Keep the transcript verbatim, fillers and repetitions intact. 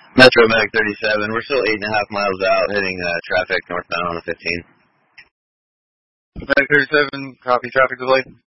Metro Medic thirty-seven. We're still eight and a half miles out, hitting uh, traffic northbound on the fifteen. Medic thirty-seven, copy traffic delay.